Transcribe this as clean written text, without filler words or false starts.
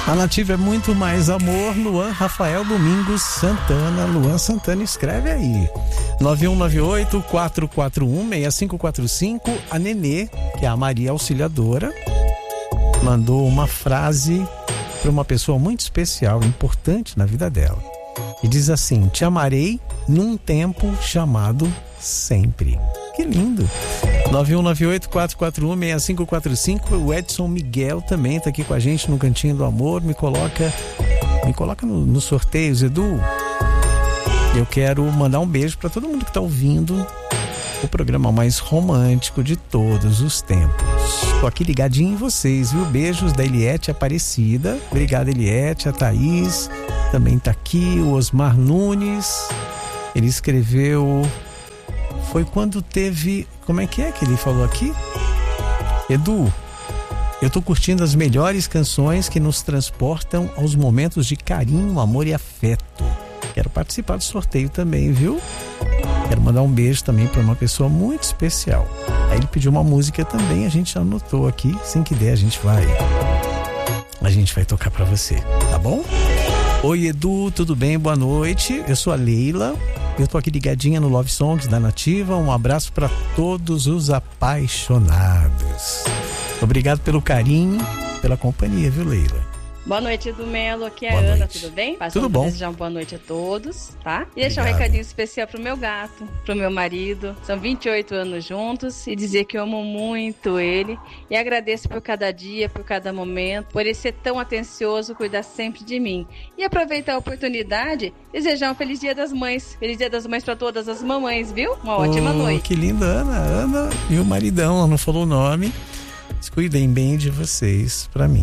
A Nativa é muito mais amor. Luan Rafael Domingos Santana. Luan Santana, escreve aí. 9198-441-6545. A Nenê, que é a Maria Auxiliadora, mandou uma frase para uma pessoa muito especial, importante na vida dela. E diz assim: te amarei num tempo chamado sempre. Que lindo. 9198-441-6545. O Edson Miguel também está aqui com a gente no Cantinho do Amor. Me coloca nos sorteios, Edu. Eu quero mandar um beijo para todo mundo que está ouvindo o programa mais romântico de todos os tempos. Tô aqui ligadinho em vocês, viu? Beijos da Eliette Aparecida. Obrigado, Eliette. A Thaís também tá aqui. O Osmar Nunes, ele escreveu... Foi quando teve... Como é que ele falou aqui? Edu, eu tô curtindo as melhores canções que nos transportam aos momentos de carinho, amor e afeto. Quero participar do sorteio também, viu? Quero mandar um beijo também para uma pessoa muito especial. Aí ele pediu uma música também, a gente já anotou aqui. Assim que der, a gente vai tocar para você, tá bom? Oi, Edu, tudo bem? Boa noite. Eu sou a Leila. Eu tô aqui ligadinha no Love Songs da Nativa. Um abraço para todos os apaixonados. Obrigado pelo carinho, pela companhia, viu, Leila? Boa noite, Edu Melo. Aqui é boa a Ana, noite. tudo bem? Tudo bom. Desejar uma boa noite a todos, tá? E deixar um Obrigado. recadinho especial pro meu gato, pro meu marido. São 28 anos juntos e dizer que eu amo muito ele e agradeço por cada dia, por cada momento, por ele ser tão atencioso, cuidar sempre de mim. E aproveitar a oportunidade, desejar um feliz Dia das Mães. Feliz Dia das Mães pra todas as mamães, viu? Uma ótima noite. Que linda, Ana e o maridão, ela não falou o nome. Cuidem bem de vocês, pra mim.